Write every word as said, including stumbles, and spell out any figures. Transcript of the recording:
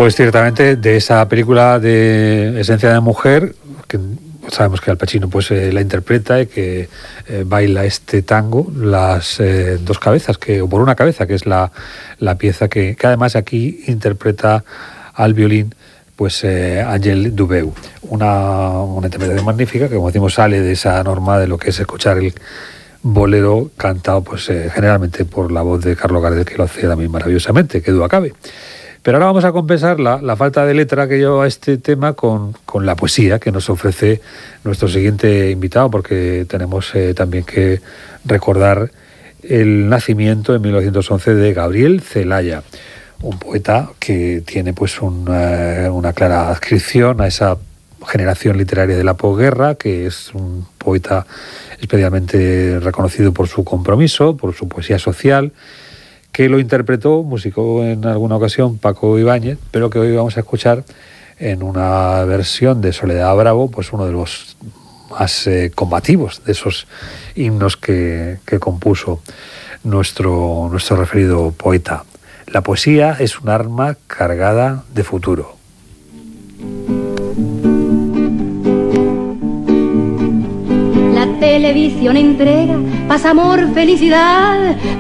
Pues ciertamente de esa película de Esencia de Mujer, que sabemos que Al Pacino pues eh, la interpreta y que eh, baila este tango, Las eh, dos cabezas, que o por una cabeza, que es la, la pieza que, que además aquí interpreta al violín pues eh, Ángel Dubeu, una, una interpretación magnífica que, como decimos, sale de esa norma de lo que es escuchar el bolero cantado pues eh, generalmente por la voz de Carlos Gardel, que lo hacía también maravillosamente, que duda cabe. Pero ahora vamos a compensar la, la falta de letra que lleva este tema con, con la poesía que nos ofrece nuestro siguiente invitado, porque tenemos eh, también que recordar el nacimiento en mil novecientos once de Gabriel Celaya, un poeta que tiene pues una, una clara adscripción a esa generación literaria de la posguerra, que es un poeta especialmente reconocido por su compromiso, por su poesía social, que lo interpretó, musicó en alguna ocasión Paco Ibáñez, pero que hoy vamos a escuchar en una versión de Soledad Bravo, pues uno de los más eh, combativos de esos himnos que, que compuso nuestro, nuestro referido poeta. La poesía es un arma cargada de futuro. La televisión entrega paz, amor, felicidad,